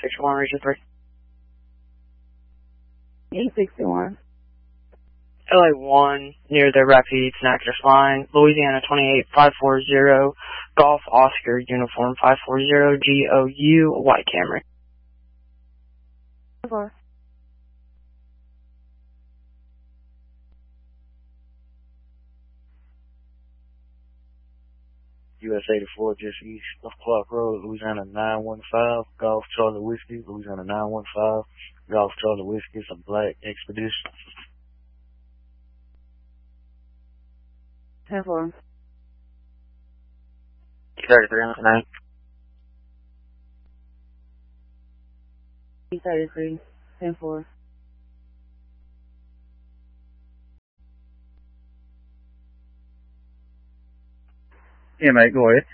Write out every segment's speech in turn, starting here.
61, region 3. 861. LA 1, near the Rapides Natchitoches line, Louisiana 28540, Golf Oscar, uniform 540, GOU, white Camry. 4. US 84, just east of Clark Road, Louisiana 915, Golf Charlie Whiskey, Louisiana 915, Golf Charlie Whiskey, it's a black Expedition. 10-4. 33 on tonight. 33. 10-4. Yeah, mate, go ahead.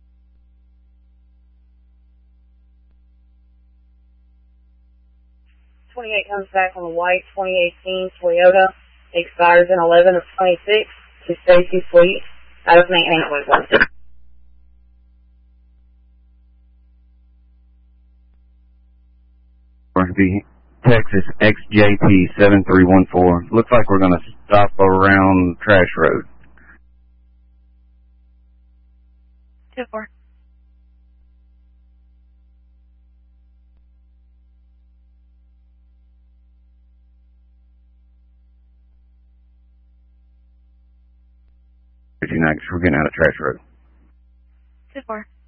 28 comes back on the white 2018 Toyota. Expires in 11 of 26 to Stacy Fleet out of maintenance. The Texas XJT 7314. Looks like we're going to stop around Trash Road. 2-4. We're getting out of Trash Road. 2-4.